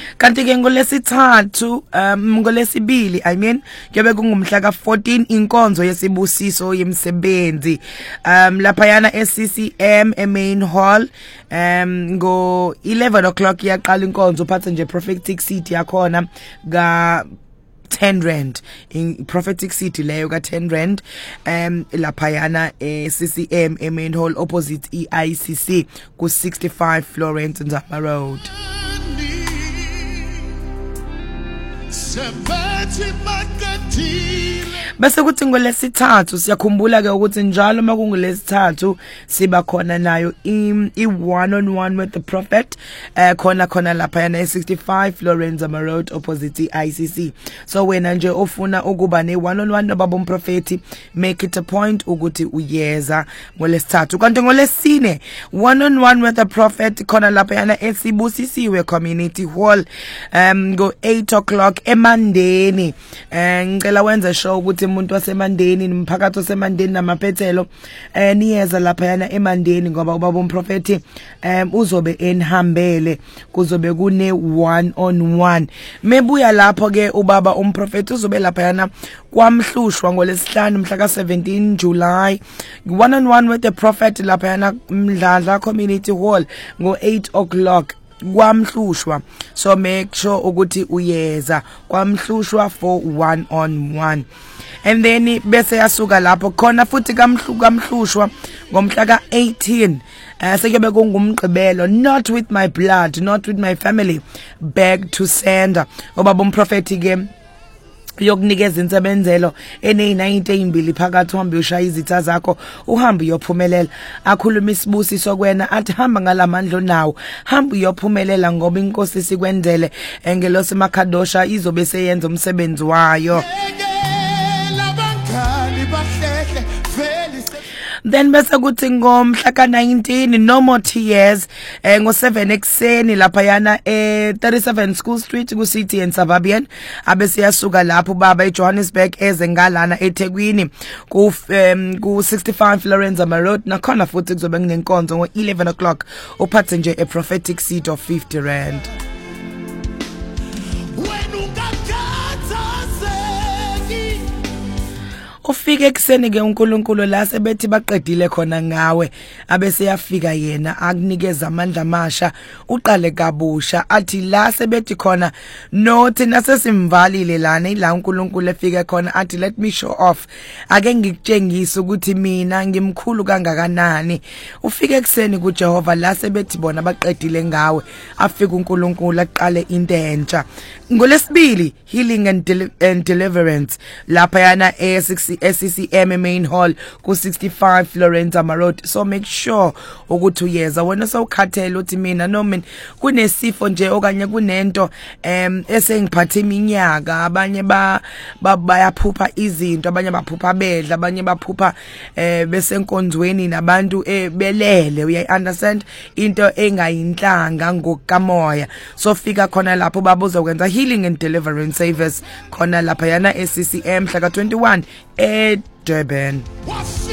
kanti ke ngolesithathu ngolesibili kuyobe kungumhla ka14 inkonzo yesibusiso yemsebenzi lapha yana eCCM main hall ngo 11 o'clock yaqala inkonzo uphathe nje prophetic seat yakhona ga 10 rand in prophetic city leyo ka 10 rand lapha yana CCM main hall opposite EICC ku 65 Florence Nzama Road. Bese kuthi ngolesithathu siyakhumbula ke ukuthi njalo makungolesithathu siba khona nayo i1-on-1 with the prophet khona lapha yana e65 Florence Nzama Road opposite ICC. So wena nje ofuna ukuba ne1-on-1 nobaba umprofeti, make it a point ukuthi uyeza ngolesithathu. Kanti ngolesine 1-on-1 with the prophet khona lapha yana esibusisiwe community hall go 8 o'clock eMandeni. Ngicela wenze show ukuthi umuntu waseMandeni nomphakathi waseMandeni namaphethelo niyeza lapha yana eMandeni ngoba ubaba umprofeti uzobe enihambele, kuzobe kune 1-on-1. Mebuya lapho ke ubaba umprofeti uzobe lapha yana kwamhlushwa ngolesihlanu mhla ka17 July 1-on-1 with the prophet lapha yana Mdladla community hall ngo 8 o'clock kwamhlushwa. So make sure ukuthi uyeza kwamhlushwa for 1-on-1. And then bese yasuka lapho khona futhi kamhlushwa ngomhla ka18 sekuyobe kungumgqibelo, not with my blood, not with my family, back to sender. Ubaba umprofeti ke yokunikeza insebenzelo ene90 ezimbili phakathi uhambe ushaya izitha zakho uhambe uyophumelela. Akhuluma isibusiso kwena athi hamba ngalamandla nawo, hamba uyophumelela ngoba inkosi sikwenzele engelosi makhadosha izobe seyenza umsebenzi wayo. Then bese kuthi ngomhla ka19 no more tears ngo7 ekseni lapha yana 37 School Street ku City and Suburban. Abese yasuka lapho baba eJohannesburg eze ngalana eThekwini ku 65 Florence Nzama Road. Nakhona futhi kuzobe kunenkonzo ngo 11 o'clock uphathe nje a prophetic seat of 50 rand. Ufike ekseni ke uNkulunkulu la sebethi baqedile khona ngawe, abese yafika yena akunikeza amandla amasha uqale kabusha athi la sebethi khona no thina sesimvalile lana ila uNkulunkulu efike khona athi let me show off, ake ngikutshengisa ukuthi mina ngimkhulu kangakanani. Ufike ekseni kuJehova la sebethi bona baqedile ngawe, afika uNkulunkulu aqale into entsha. Ngolesibili healing and deliverance lapha yana SCCM main hall ku 65 Florence Nzama Road. So make sure ukuthi uyeza wena sawukhathela uthi mina noma kunesifo nje okanye kunento esengiphathe iminyaka, abanye bayaphupha izinto, abanye baphupha bedla, abanye baphupha besenkonzweni nabantu belele, uya understand into engayinhlanga ngokamoya. So fika khona lapho babuza ukwenza healing and deliverance service khona lapha yana SCCM mhla ka21 Durban.